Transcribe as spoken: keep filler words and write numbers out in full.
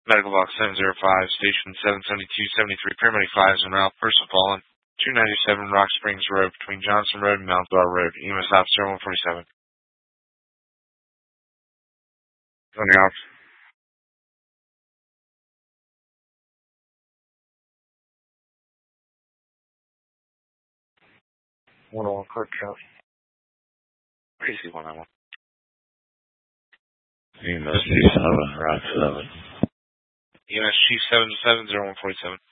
Medical Box seven zero five, Station seven seventy-two seventy-three, Paramedic five is en route, person fallen, two ninety-seven Rock Springs Road, between Johnson Road and Mount Bar Road, E M S Officer one forty-seven. twenty off. one oh one Clark County. Crazy one oh one. E M S Chief seven, Rock seven. E M S Chief seven seven zero one forty-seven.